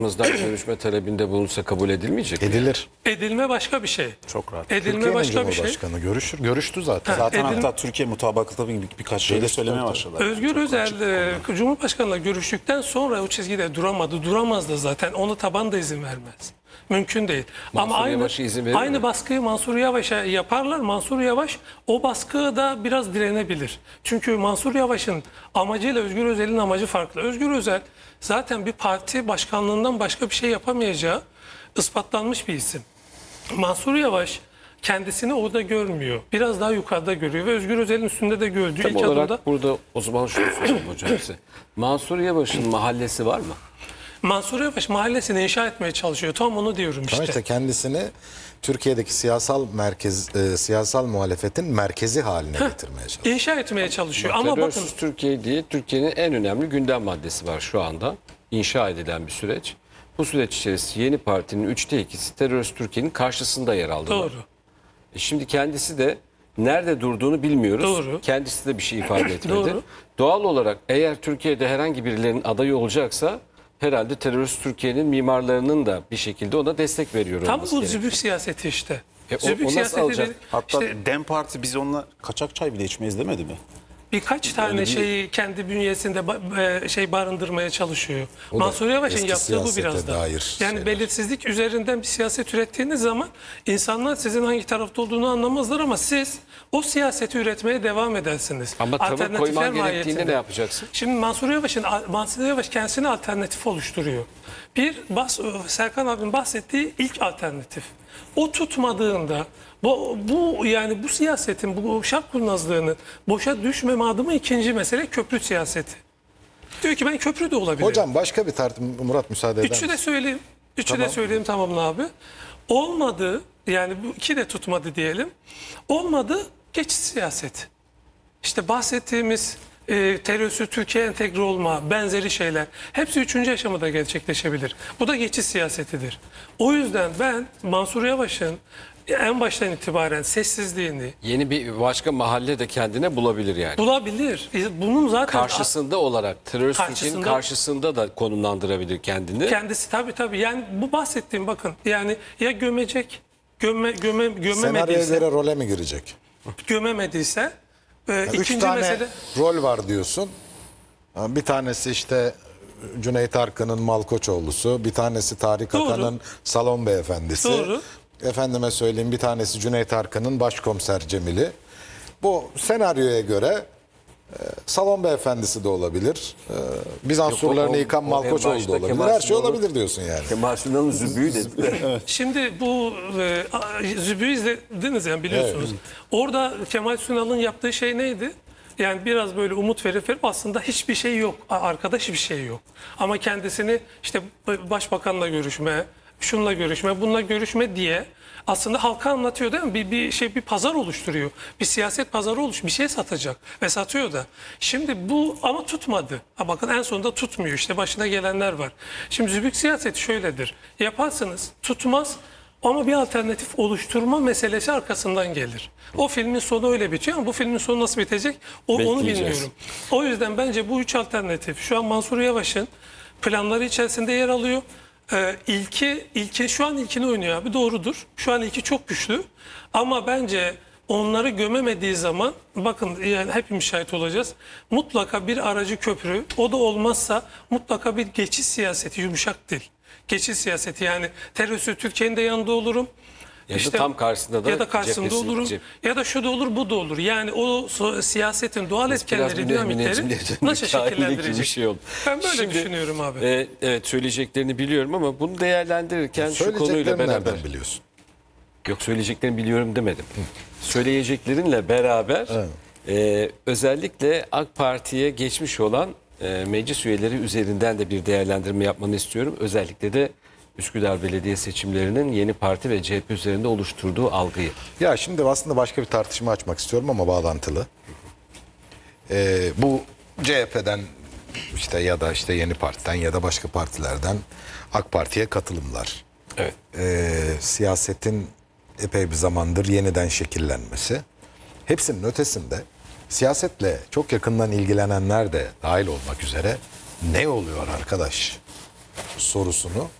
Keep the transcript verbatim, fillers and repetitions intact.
görüşme talebinde bulunsa kabul edilmeyecek mi? Edilir. Edilme başka bir şey. Çok rahat. Edilme Türkiye'nin başka bir şey. Cumhurbaşkanı görüşür. Görüştü zaten. Ha, Zaten edil- hatta Türkiye mutabakatı bir, birkaç şey de söylemeye başladı. Özgür Çok Özel açık e, konular. Cumhurbaşkanı'yla görüştükten sonra o çizgide duramadı. Duramaz da zaten. Onu taban da izin vermez. Mümkün değil. Mansur Ama aynı Yavaş'a izin verir aynı mi? baskıyı Mansur Yavaş'a yaparlar. Mansur Yavaş o baskıya da biraz direnebilir. Çünkü Mansur Yavaş'ın amacıyla Özgür Özel'in amacı farklı. Özgür Özel zaten bir parti başkanlığından başka bir şey yapamayacağı ispatlanmış bir isim. Mansur Yavaş kendisini orada görmüyor. Biraz daha yukarıda görüyor ve Özgür Özel'in üstünde de gördüğü Tam ilk olarak adımda burada o zaman şunu sorayım hocam size. Mansur Yavaş'ın mahallesi var mı? Mansur Yavaş mahallesini inşa etmeye çalışıyor. Tam onu diyorum işte. Tamam işte kendisini Türkiye'deki siyasal merkez, e, siyasal muhalefetin merkezi haline getirmeye çalışıyor. İnşa etmeye çalışıyor. Ama bakın Terörsüz Türkiye diye Türkiye'nin en önemli gündem maddesi var şu anda. İnşa edilen bir süreç. Bu süreç içerisinde yeni partinin üçte ikisi terörist Türkiye'nin karşısında yer aldılar. doğru. E şimdi kendisi de nerede durduğunu bilmiyoruz. Doğru. Kendisi de bir şey ifade etmedi. Doğru. Doğal olarak eğer Türkiye'de herhangi birilerinin adayı olacaksa herhalde terörist Türkiye'nin mimarlarının da bir şekilde ona destek veriyor Tam olması bu gerekiyor. zübük siyaseti işte. E, o- zübük o nasıl siyaseti alacak? dedi- Hatta işte Dem Parti biz onunla kaçak çay bile içmeyiz demedi mi? birkaç tane bir- şeyi kendi bünyesinde ba- e, şey barındırmaya çalışıyor. O da Mansur Yavaş'ın eski yaptığı bu siyasete biraz da. dair Yani şeyler. belirsizlik üzerinden bir siyaset ürettiğiniz zaman insanlar sizin hangi tarafta olduğunu anlamazlar ama siz o siyaseti üretmeye devam edersiniz. Ama tavır Alternatifler koyman gerektiğinde mahiyetinde. ne yapacaksın? Şimdi Mansur Yavaş'ın Mansur Yavaş kendisine alternatif oluşturuyor. Bir bas, Serkan abinin bahsettiği ilk alternatif. O tutmadığında bu, bu yani bu siyasetin bu şart kurnazlığının boşa düşmeme adımı ikinci mesele köprü siyaseti. Diyor ki ben köprü de olabilirim. Hocam başka bir tartım Murat müsaade eder Üçü de misin? söyleyeyim. Üçü Tamam. de söyleyeyim tamamla abi. Olmadı yani bu iki de tutmadı diyelim. Olmadı geçiş siyaseti. İşte bahsettiğimiz e, terörsüz Türkiye entegre olma benzeri şeyler hepsi üçüncü aşamada gerçekleşebilir. Bu da geçiş siyasetidir. O yüzden ben Mansur Yavaş'ın en baştan itibaren sessizliğini Yeni bir başka mahalle de kendine bulabilir yani. bulabilir. E, Bunun zaten Karşısında olarak terörist Türkiye'nin Karşısında- karşısında da konumlandırabilir kendini. kendisi tabii tabii yani bu bahsettiğim bakın yani ya gömecek gömme, göme, Senaryoya gömemediyse göre role mi girecek? gömemediyse e, Yani üç ikinci tane mesele rol var diyorsun. Ha, Bir tanesi işte Cüneyt Arkın'ın Malkoçoğlu'su, bir tanesi Tarık Doğru. Akan'ın Salon Beyefendisi. Doğru. Efendime söyleyeyim bir tanesi Cüneyt Arkın'ın Başkomiser Cemil'i. Bu senaryoya göre e, Salon Beyefendisi de olabilir. E, Bizans Yok, surlarını o- yıkan o en Malkoçoğlu başta da olabilir. Kemal Her şey Sunal'ın- olabilir diyorsun yani. Kemal Sunal'ın zübüğü dediler. Şimdi bu e, a- Zübü'yü izlediniz yani biliyorsunuz. Orada Kemal Sunal'ın yaptığı şey neydi? Yani biraz böyle umut verip verip aslında hiçbir şey yok. A- Arkadaş bir şey yok. Ama kendisini işte b- başbakanla görüşme, şunla görüşme, bununla görüşme diye aslında halka anlatıyor değil mi? Bir, bir şey bir pazar oluşturuyor. Bir siyaset pazarı oluş, bir şey satacak ve satıyor da. Şimdi bu ama tutmadı. Ha bakın en sonunda tutmuyor. İşte başına gelenler var. Şimdi zübük siyaseti şöyledir. Yaparsınız, tutmaz. Ama bir alternatif oluşturma meselesi arkasından gelir. O filmin sonu öyle bitiyor ama bu filmin sonu nasıl bitecek o, onu Bekleyeceğiz. bilmiyorum. O yüzden bence bu üç alternatif şu an Mansur Yavaş'ın planları içerisinde yer alıyor. Ee, ilki, ilki şu an ilkini oynuyor abi doğrudur. Şu an ilki çok güçlü ama bence onları gömemediği zaman bakın yani hepimiz şahit olacağız. Mutlaka bir aracı köprü o da olmazsa mutlaka bir geçiş siyaseti yumuşak dil. Geçiş siyaseti yani terörsüz Türkiye'nin de yanında olurum. Ya da tam karşısında da ya da karşısında cephesi- olurum. cep- Ya da şu da olur bu da olur. Yani o so- siyasetin doğal Biraz etkenleri, dinamikleri nasıl şekillendirecek? bir şey oldu. Ben böyle Şimdi, düşünüyorum abi. e, evet söyleyeceklerini biliyorum ama bunu değerlendirirken şu konuyla Söyleyeceklerini beraber. nereden biliyorsun? Yok söyleyeceklerini biliyorum demedim. Söyleyeceklerinle beraber e, özellikle AK Parti'ye geçmiş olan e, meclis üyeleri üzerinden de bir değerlendirme yapmanı istiyorum. Özellikle de Üsküdar Belediye seçimlerinin yeni parti ve C H P üzerinde oluşturduğu algıyı. Ya şimdi aslında başka bir tartışma açmak istiyorum ama bağlantılı. Ee, bu C H P'den işte ya da işte Yeni Parti'den ya da başka partilerden AK Parti'ye katılımlar. Evet. Ee, siyasetin epey bir zamandır yeniden şekillenmesi. Hepsinin ötesinde siyasetle çok yakından ilgilenenler de dahil olmak üzere ne oluyor arkadaş? sorusunu